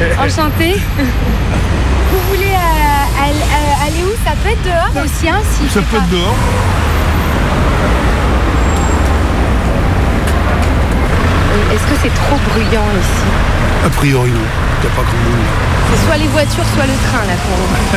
Enchantée. Vous voulez aller où? Ça peut être dehors aussi, hein, si ça peut être dehors. Est-ce que c'est trop bruyant ici? A priori, non. Il n'y a pas grand monde. C'est soit les voitures, soit le train, là, pour vous.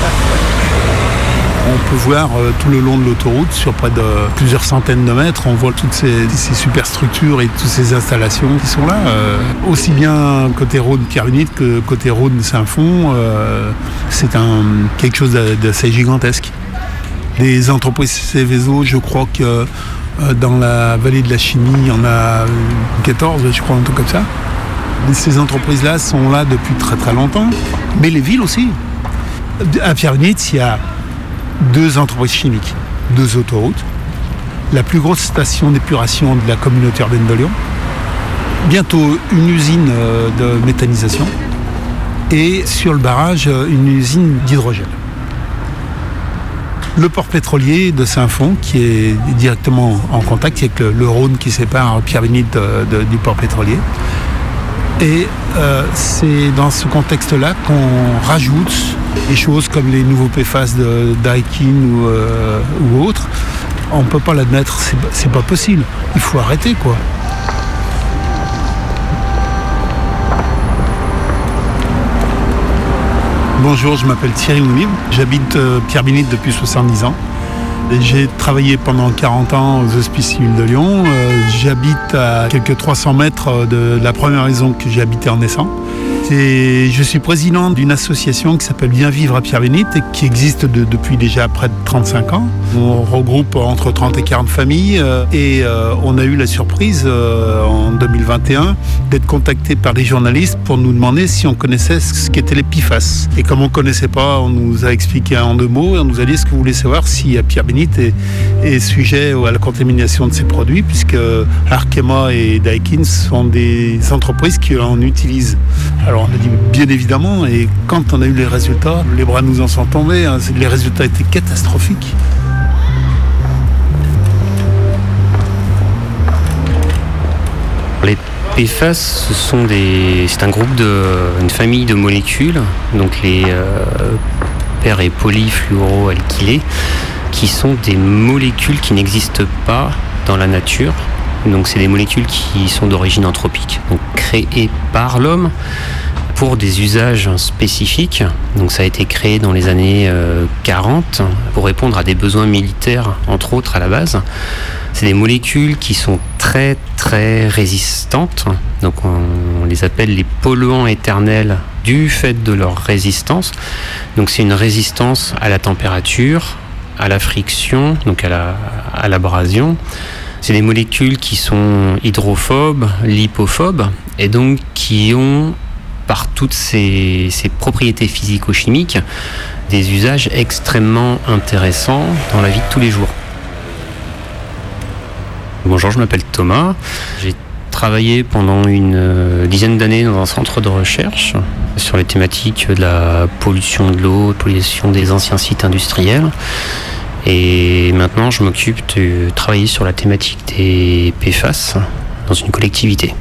On peut voir tout le long de l'autoroute, sur près de plusieurs centaines de mètres, on voit toutes ces superstructures et toutes ces installations qui sont là. Aussi bien côté Rhône-Pierre-Bénite que côté Rhône-Saint-Fond, c'est quelque chose d'assez gigantesque. Les entreprises Céveso, je crois que dans la vallée de la Chimie, il y en a 14, je crois, un truc comme ça. Ces entreprises-là sont là depuis très très longtemps, mais les villes aussi. À Pierre-Bénite, il y a 2 entreprises chimiques, 2 autoroutes, la plus grosse station d'épuration de la communauté urbaine de Lyon, bientôt une usine de méthanisation et sur le barrage, une usine d'hydrogène. Le port pétrolier de Saint-Fond, qui est directement en contact avec le Rhône qui sépare Pierre-Bénite du port pétrolier. Et c'est dans ce contexte-là qu'on rajoute des choses comme les nouveaux PFAS de Daikin ou autres. On ne peut pas l'admettre, c'est pas possible. Il faut arrêter, quoi. Bonjour, je m'appelle Thierry Louis, j'habite Pierre-Bénite depuis 70 ans. J'ai travaillé pendant 40 ans aux Hospices civils de Lyon. J'habite à quelques 300 mètres de la première maison que j'ai habitée en naissant. Je suis président d'une association qui s'appelle Bien Vivre à Pierre-Bénite et qui existe depuis déjà près de 35 ans. On regroupe entre 30 et 40 familles et on a eu la surprise en 2021 d'être contacté par des journalistes pour nous demander si on connaissait ce qu'étaient les PFAS. Et comme on ne connaissait pas, on nous a expliqué en 2 mots et on nous a dit ce que vous voulez savoir si Pierre-Bénite est sujet à la contamination de ces produits, puisque Arkema et Daikin sont des entreprises qui en utilisent. Alors on a dit bien évidemment, et quand on a eu les résultats, les bras nous en sont tombés, hein, les résultats étaient catastrophiques. Les PFAS, c'est un groupe une famille de molécules, donc les per- et polyfluoroalkylés, qui sont des molécules qui n'existent pas dans la nature. Donc c'est des molécules qui sont d'origine anthropique, donc créées par l'homme pour des usages spécifiques. Donc ça a été créé dans les années 40 pour répondre à des besoins militaires, entre autres à la base. C'est des molécules qui sont très très résistantes, donc on les appelle les polluants éternels du fait de leur résistance. Donc c'est une résistance à la température, à la friction, donc à l'abrasion. C'est des molécules qui sont hydrophobes, lipophobes, et donc qui ont, par toutes ces propriétés physico-chimiques, des usages extrêmement intéressants dans la vie de tous les jours. Bonjour, je m'appelle Thomas. J'ai travaillé pendant une dizaine d'années dans un centre de recherche sur les thématiques de la pollution de l'eau, pollution des anciens sites industriels. Et maintenant, je m'occupe de travailler sur la thématique des PFAS dans une collectivité.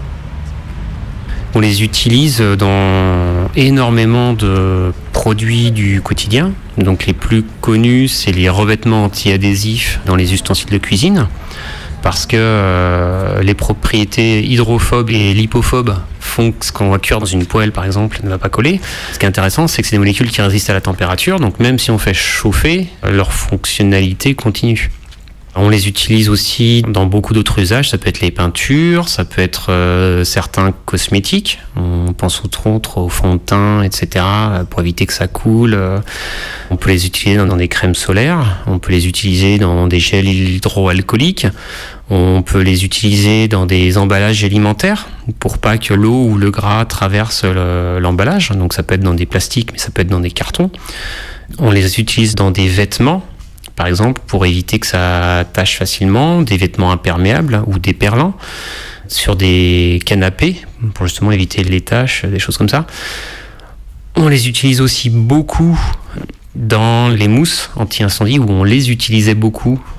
On les utilise dans énormément de produits du quotidien. Donc les plus connus, c'est les revêtements anti-adhésifs dans les ustensiles de cuisine, parce que les propriétés hydrophobes et lipophobes font que ce qu'on va cuire dans une poêle, par exemple, ne va pas coller. Ce qui est intéressant, c'est que c'est des molécules qui résistent à la température, donc même si on fait chauffer, leur fonctionnalité continue. On les utilise aussi dans beaucoup d'autres usages. Ça peut être les peintures, ça peut être certains cosmétiques. On pense entre autres au fond de teint, etc., pour éviter que ça coule. On peut les utiliser dans des crèmes solaires. On peut les utiliser dans des gels hydroalcooliques. On peut les utiliser dans des emballages alimentaires pour pas que l'eau ou le gras traverse l'emballage. Donc ça peut être dans des plastiques, mais ça peut être dans des cartons. On les utilise dans des vêtements, par exemple, pour éviter que ça tache facilement, des vêtements imperméables ou déperlants, sur des canapés, pour justement éviter les taches, des choses comme ça. On les utilise aussi beaucoup dans les mousses anti-incendie, où on les utilisait beaucoup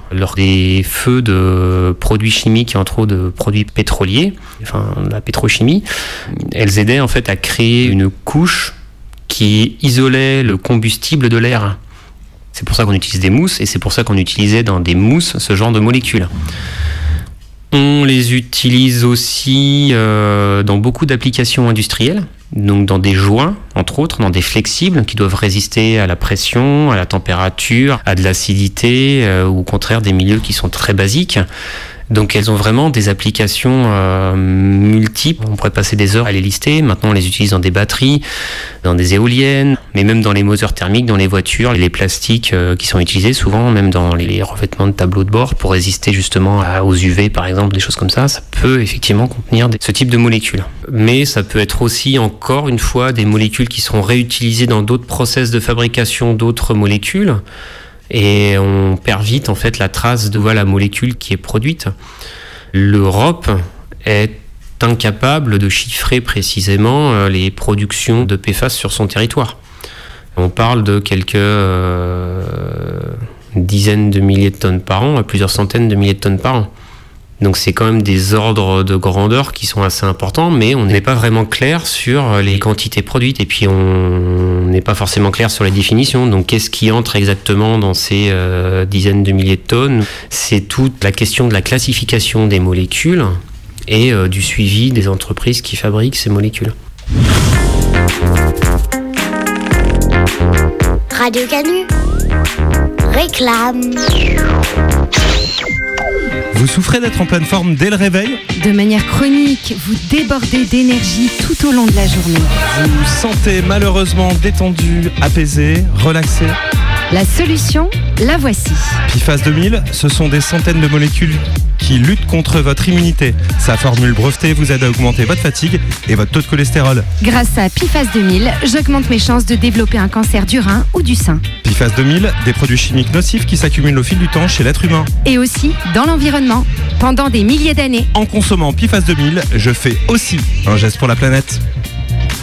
lors des feux de produits chimiques et entre autres de produits pétroliers, enfin la pétrochimie. Elles aidaient en fait à créer une couche qui isolait le combustible de l'air. C'est pour ça qu'on utilise des mousses et c'est pour ça qu'on utilisait dans des mousses ce genre de molécules. On les utilise aussi dans beaucoup d'applications industrielles, donc dans des joints, entre autres, dans des flexibles qui doivent résister à la pression, à la température, à de l'acidité ou au contraire des milieux qui sont très basiques. Donc elles ont vraiment des applications multiples. On pourrait passer des heures à les lister. Maintenant on les utilise dans des batteries, dans des éoliennes, mais même dans les moteurs thermiques, dans les voitures, les plastiques qui sont utilisés souvent, même dans les revêtements de tableaux de bord pour résister justement aux UV par exemple, des choses comme ça. Ça peut effectivement contenir ce type de molécules. Mais ça peut être aussi encore une fois des molécules qui seront réutilisées dans d'autres process de fabrication d'autres molécules. Et on perd vite en fait la trace de la molécule qui est produite. L'Europe est incapable de chiffrer précisément les productions de PFAS sur son territoire. On parle de quelques dizaines de milliers de tonnes par an, à plusieurs centaines de milliers de tonnes par an. Donc c'est quand même des ordres de grandeur qui sont assez importants, mais on n'est pas vraiment clair sur les quantités produites et puis on n'est pas forcément clair sur les définitions. Donc qu'est-ce qui entre exactement dans ces dizaines de milliers de tonnes ? C'est toute la question de la classification des molécules et du suivi des entreprises qui fabriquent ces molécules. Radio Canu réclame. Vous souffrez d'être en pleine forme dès le réveil ? De manière chronique, vous débordez d'énergie tout au long de la journée. Vous vous sentez malheureusement détendu, apaisé, relaxé ? La solution, la voici. PFAS 2000, ce sont des centaines de molécules qui luttent contre votre immunité. Sa formule brevetée vous aide à augmenter votre fatigue et votre taux de cholestérol. Grâce à PFAS 2000, j'augmente mes chances de développer un cancer du rein ou du sein. PFAS 2000, des produits chimiques nocifs qui s'accumulent au fil du temps chez l'être humain. Et aussi dans l'environnement, pendant des milliers d'années. En consommant PFAS 2000, je fais aussi un geste pour la planète.